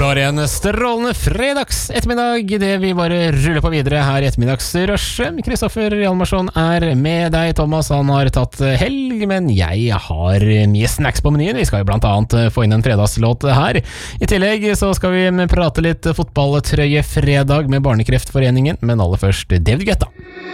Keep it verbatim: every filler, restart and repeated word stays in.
var en strålende fredags ettermiddag I det vi bare ruller på videre her I ettermiddagsrushet. Kristoffer Hjalmarsson er med deg, Thomas. Han har tatt helg, men jeg har mye snacks på menyen. Vi skal jo blant annet få inn en fredagslåt her. I tillegg så skal vi prate litt fotballtrøye fredag med Barnekreftforeningen, men aller først David Guetta.